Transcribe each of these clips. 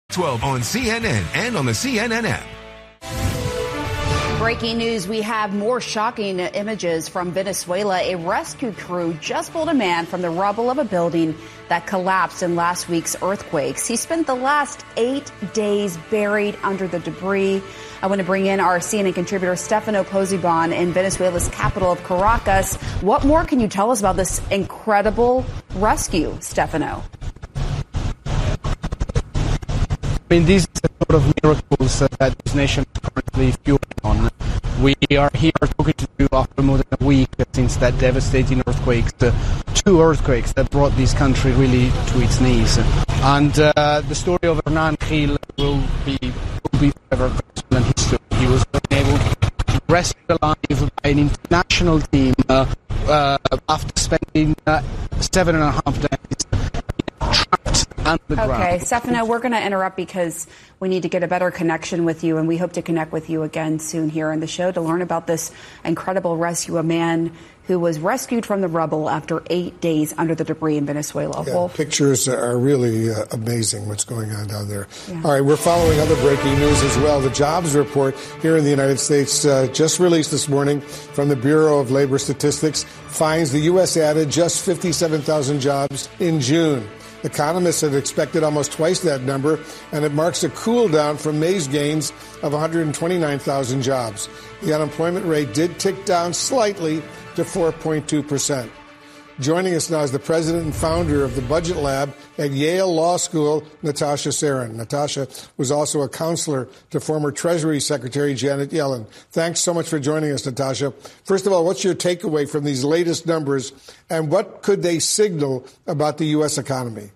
12 on CNN and on the CNN app. Breaking news, we have more shocking images from Venezuela. A rescue crew just pulled a man from the rubble of a building that collapsed in last week's earthquakes. He spent the last 8 days buried under the debris. I want to bring in our CNN contributor, Stefano Pozzebon, in Venezuela's capital of Caracas. What more can you tell us about this incredible rescue, Stefano? I mean, these are the sort of miracles that this nation is currently fueling on. We are here talking to you after more than a week since that devastating earthquakes, two earthquakes that brought this country really to its knees. And the story of Hernan Gil will be forever in history. He was able to rescue alive by an international team after spending 7.5 days trapped underground. Okay, Stefano, we're going to interrupt because we need to get a better connection with you, and we hope to connect with you again soon here on the show to learn about this incredible rescue, a man who was rescued from the rubble after 8 days under the debris in Venezuela. Yeah, Wolf? pictures are really amazing what's going on down there. Yeah. All right, we're following other breaking news as well. The jobs report here in the United States just released this morning from the Bureau of Labor Statistics finds the U.S. added just 57,000 jobs in June. Economists had expected almost twice that number, and it marks a cool down from May's gains of 129,000 jobs. The unemployment rate did tick down slightly to 4.2%. Joining us now is the president and founder of the Budget Lab at Yale Law School, Natasha Sarin. Natasha was also a counselor to former Treasury Secretary Janet Yellen. Thanks so much for joining us, Natasha. First of all, what's your takeaway from these latest numbers, and what could they signal about the U.S. economy?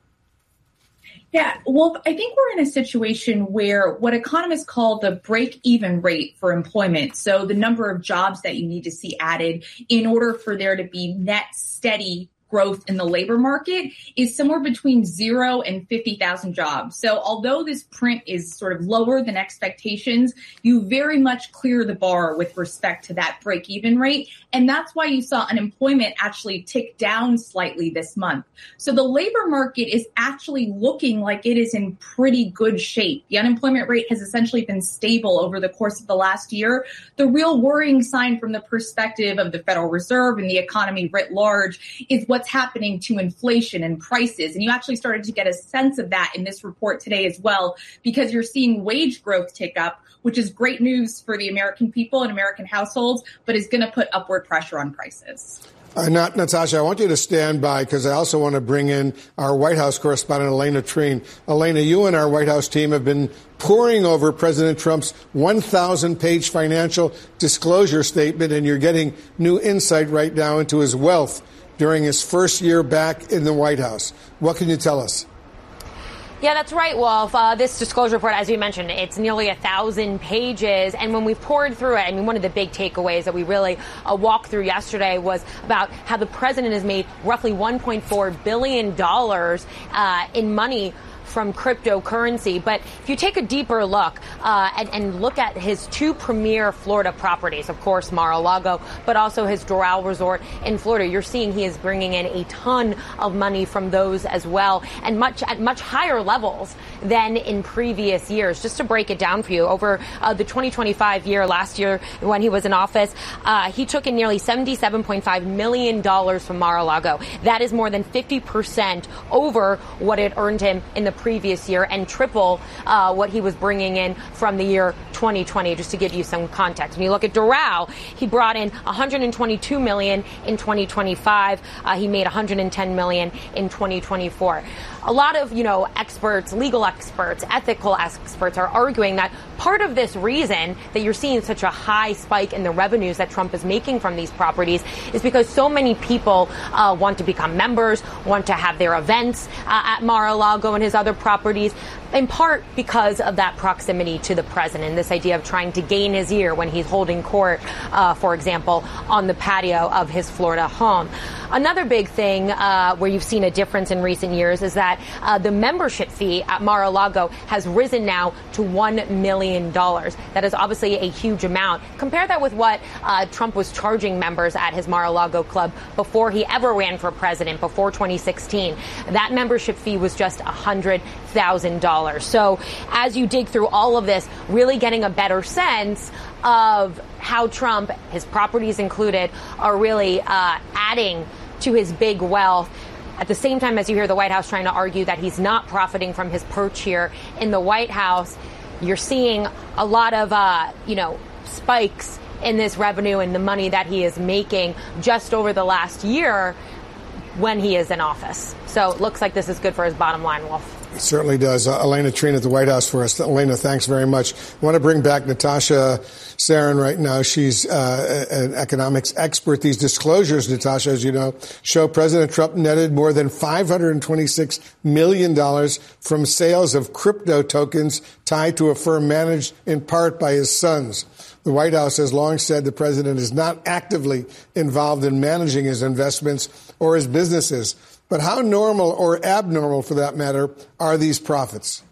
Yeah, well, I think we're in a situation where what economists call the break-even rate for employment, so the number of jobs that you need to see added in order for there to be net steady growth in the labor market, is somewhere between 0 and 50,000 jobs. So although this print is sort of lower than expectations, you very much clear the bar with respect to that break-even rate. And that's why you saw unemployment actually tick down slightly this month. So the labor market is actually looking like it is in pretty good shape. The unemployment rate has essentially been stable over the course of the last year. The real worrying sign from the perspective of the Federal Reserve and the economy writ large is what's happening to inflation and prices. And you actually started to get a sense of that in this report today as well, because you're seeing wage growth tick up, which is great news for the American people and American households, but is going to put upward pressure on prices. Natasha, I want you to stand by because I also want to bring in our White House correspondent, Elena Treen. Elena, you and our White House team have been poring over President Trump's 1,000-page financial disclosure statement, and you're getting new insight right now into his wealth during his first year back in the White House. What can you tell us? Yeah, that's right, Wolf. This disclosure report, as you mentioned, it's nearly 1,000 pages. And when we poured through it, I mean, one of the big takeaways that we really walked through yesterday was about how the president has made roughly $1.4 billion in money from cryptocurrency. But if you take a deeper look and look at his two premier Florida properties, of course, Mar-a-Lago, but also his Doral Resort in Florida, you're seeing he is bringing in a ton of money from those as well, and at much higher levels than in previous years. Just to break it down for you, over the 2025 year, last year when he was in office, he took in nearly $77.5 million from Mar-a-Lago. That is more than 50% over what it earned him in the previous year, and triple what he was bringing in from the year 2020, just to give you some context. When you look at Doral, he brought in $122 million in 2025. He made $110 million in 2024. A lot of, experts, legal experts, ethical experts are arguing that part of this reason that you're seeing such a high spike in the revenues that Trump is making from these properties is because so many people want to become members, want to have their events at Mar-a-Lago and his other properties, in part because of that proximity to the president, this idea of trying to gain his ear when he's holding court, for example, on the patio of his Florida home. Another big thing where you've seen a difference in recent years is that the membership membership fee at Mar-a-Lago has risen now to $1 million. That is obviously a huge amount. Compare that with what Trump was charging members at his Mar-a-Lago club before he ever ran for president, before 2016. That membership fee was just $100,000. So as you dig through all of this, really getting a better sense of how Trump, his properties included, are really adding to his big wealth. At the same time as you hear the White House trying to argue that he's not profiting from his perch here in the White House, you're seeing a lot of, spikes in this revenue and the money that he is making just over the last year when he is in office. So it looks like this is good for his bottom line, Wolf. It certainly does. Elena Trina at the White House for us. Elena, thanks very much. I want to bring back Natasha Sarin right now. She's an economics expert. These disclosures, Natasha, as you know, show President Trump netted more than $526 million from sales of crypto tokens tied to a firm managed in part by his sons. The White House has long said the president is not actively involved in managing his investments or his businesses. But how normal or abnormal, for that matter, are these profits?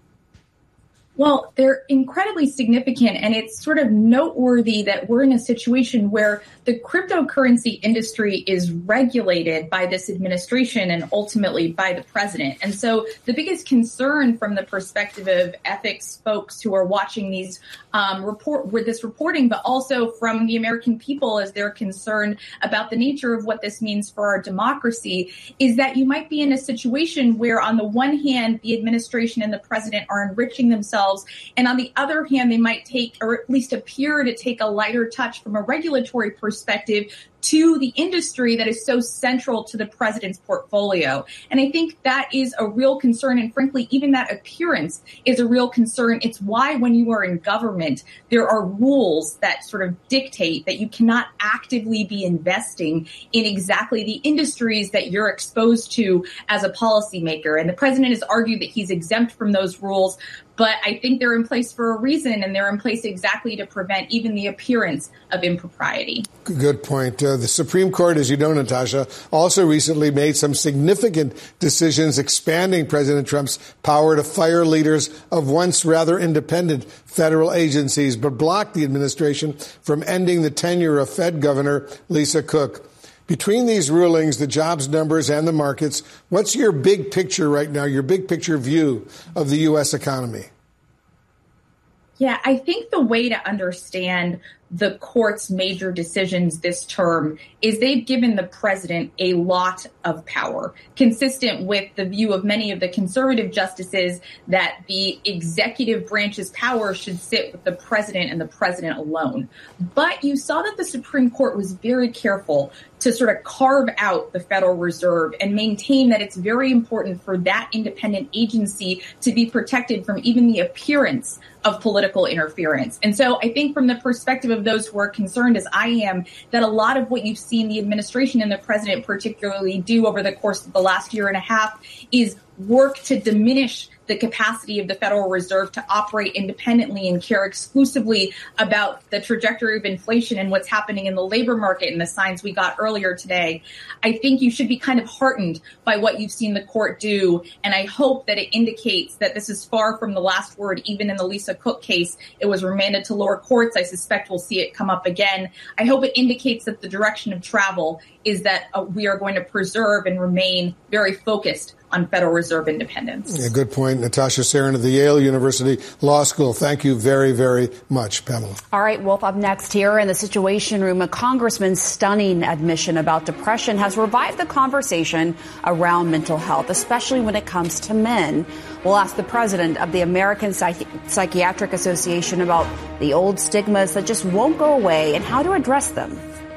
Well, they're incredibly significant, and it's sort of noteworthy that we're in a situation where the cryptocurrency industry is regulated by this administration and ultimately by the president. And so the biggest concern from the perspective of ethics folks who are watching these this reporting, but also from the American people as they're concerned about the nature of what this means for our democracy, is that you might be in a situation where on the one hand, the administration and the president are enriching themselves, and on the other hand, they might take, or at least appear to take, a lighter touch from a regulatory perspective to the industry that is so central to the president's portfolio. And I think that is a real concern. And frankly, even that appearance is a real concern. It's why when you are in government, there are rules that sort of dictate that you cannot actively be investing in exactly the industries that you're exposed to as a policymaker. And the president has argued that he's exempt from those rules, but I think they're in place for a reason, and they're in place exactly to prevent even the appearance of impropriety. Good point. The Supreme Court, as you know, Natasha, also recently made some significant decisions expanding President Trump's power to fire leaders of once rather independent federal agencies, but blocked the administration from ending the tenure of Fed Governor Lisa Cook. Between these rulings, the jobs numbers and the markets, what's your big picture right now, your big picture view of the U.S. economy? Yeah, I think the way to understand the court's major decisions this term is they've given the president a lot of power, consistent with the view of many of the conservative justices that the executive branch's power should sit with the president and the president alone. But you saw that the Supreme Court was very careful to sort of carve out the Federal Reserve and maintain that it's very important for that independent agency to be protected from even the appearance of political interference. And so I think from the perspective of those who are concerned, as I am, that a lot of what you've seen the administration and the president particularly do over the course of the last year and a half is work to diminish the capacity of the Federal Reserve to operate independently and care exclusively about the trajectory of inflation and what's happening in the labor market and the signs we got earlier today. I think you should be kind of heartened by what you've seen the court do. And I hope that it indicates that this is far from the last word. Even in the Lisa Cook case, it was remanded to lower courts. I suspect we'll see it come up again. I hope it indicates that the direction of travel is that we are going to preserve and remain very focused on Federal Reserve independence. Yeah, good point. Natasha Sarin of the Yale University Law School. Thank you very, very much, Pamela. All right, Wolf, up next here in the Situation Room, a congressman's stunning admission about depression has revived the conversation around mental health, especially when it comes to men. We'll ask the president of the American Psychiatric Association about the old stigmas that just won't go away and how to address them.